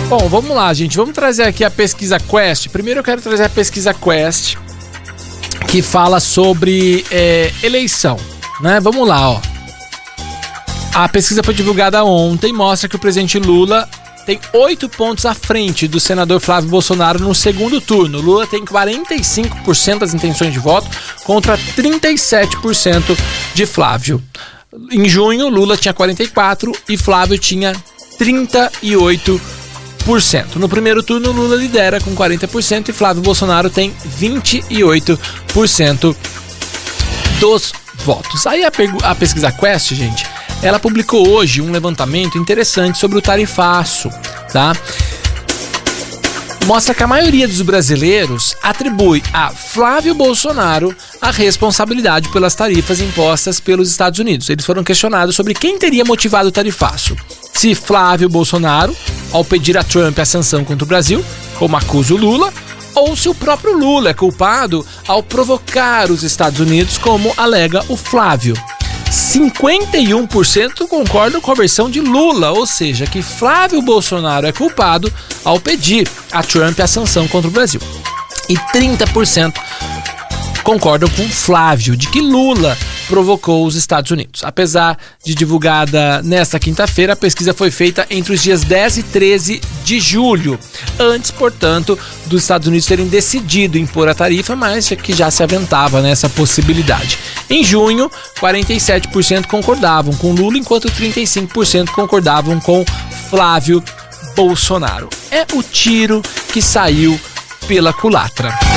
Bom, vamos lá, gente. Vamos trazer aqui a pesquisa Quest. Primeiro eu quero trazer a pesquisa Quest, que fala sobre eleição, né? Vamos lá, ó. A pesquisa foi divulgada ontem, mostra que o presidente Lula tem 8 pontos à frente do senador Flávio Bolsonaro no segundo turno. Lula tem 45% das intenções de voto contra 37% de Flávio. Em junho, Lula tinha 44% e Flávio tinha 38%. No primeiro turno, Lula lidera com 40% e Flávio Bolsonaro tem 28% dos votos. Aí a pesquisa Quest, gente, ela publicou hoje um levantamento interessante sobre o tarifaço, tá? Mostra que a maioria dos brasileiros atribui a Flávio Bolsonaro a responsabilidade pelas tarifas impostas pelos Estados Unidos. Eles foram questionados sobre quem teria motivado o tarifaço. Se Flávio Bolsonaro, ao pedir a Trump a sanção contra o Brasil, como acusa o Lula, ou se o próprio Lula é culpado ao provocar os Estados Unidos, como alega o Flávio. 51% concordam com a versão de Lula, ou seja, que Flávio Bolsonaro é culpado ao pedir a Trump a sanção contra o Brasil. E 30% concordam com Flávio, de que Lula provocou os Estados Unidos. Apesar de divulgada nesta quinta-feira, a pesquisa foi feita entre os dias 10 e 13 de julho, antes, portanto, dos Estados Unidos terem decidido impor a tarifa, mas que já se aventava nessa possibilidade. Em junho, 47% concordavam com Lula, enquanto 35% concordavam com Flávio Bolsonaro. É o tiro que saiu pela culatra.